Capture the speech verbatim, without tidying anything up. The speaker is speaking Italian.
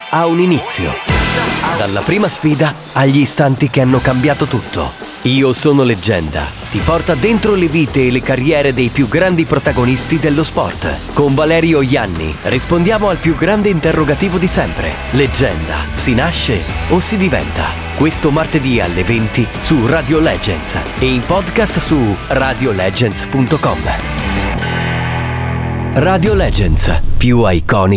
ha un inizio. Dalla prima sfida agli istanti che hanno cambiato tutto. Io sono Leggenda ti porta dentro le vite e le carriere dei più grandi protagonisti dello sport. Con Valerio Ianni rispondiamo al più grande interrogativo di sempre. Leggenda, si nasce o si diventa? Questo martedì alle venti su Radio Legends e in podcast su radio legends punto com. Radio Legends, più iconico